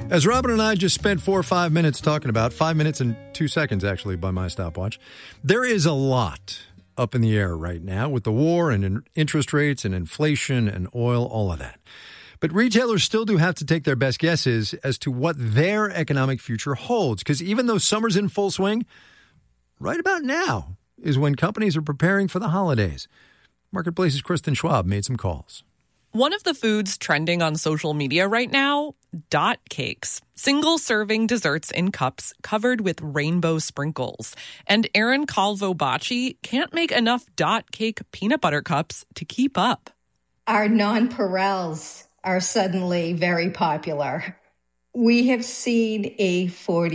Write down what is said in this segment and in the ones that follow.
As Robin and I just spent 4 or 5 minutes talking about, 5 minutes and 2 seconds actually by my stopwatch, there is a lot up in the air right now with the war and interest rates and inflation and oil, all of that. But retailers still do have to take their best guesses as to what their economic future holds. Because even though summer's in full swing, right about now is when companies are preparing for the holidays. Marketplace's Kristen Schwab made some calls. One of the foods trending on social media right now, dot cakes. Single-serving desserts in cups covered with rainbow sprinkles. And Erin Calvo-Bacci can't make enough dot cake peanut butter cups to keep up. Our nonpareils are suddenly very popular. We have seen a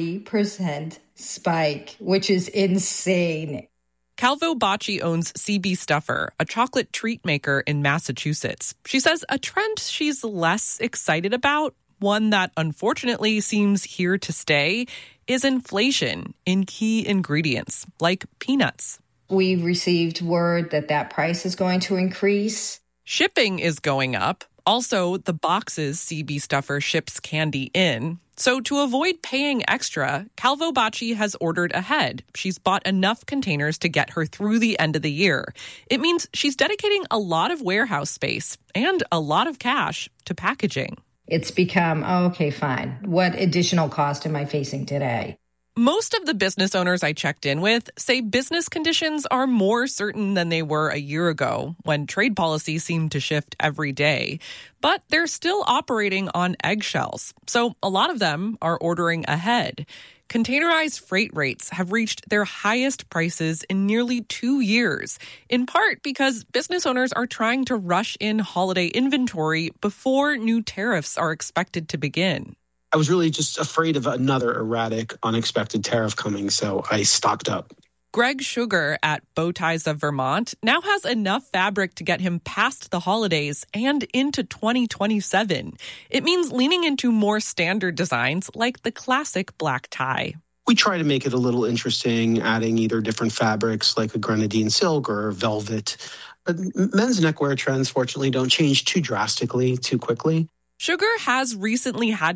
40% spike, which is insane. Calvo-Bacci owns CB Stuffer, a chocolate treat maker in Massachusetts. She says a trend she's less excited about, one that unfortunately seems here to stay, is inflation in key ingredients like peanuts. We received word that price is going to increase. Shipping is going up. Also, the boxes CB Stuffer ships candy in. So to avoid paying extra, Calvo-Bacci has ordered ahead. She's bought enough containers to get her through the end of the year. It means she's dedicating a lot of warehouse space and a lot of cash to packaging. It's become, okay, fine. What additional cost am I facing today? Most of the business owners I checked in with say business conditions are more certain than they were a year ago, when trade policy seemed to shift every day. But they're still operating on eggshells, so a lot of them are ordering ahead. Containerized freight rates have reached their highest prices in nearly 2 years, in part because business owners are trying to rush in holiday inventory before new tariffs are expected to begin. I was really just afraid of another erratic, unexpected tariff coming, so I stocked up. Greg Sugar at Bowties of Vermont now has enough fabric to get him past the holidays and into 2027. It means leaning into more standard designs like the classic black tie. We try to make it a little interesting, adding either different fabrics like a grenadine silk or velvet. But men's neckwear trends, fortunately, don't change too drastically, too quickly. Sugar has recently had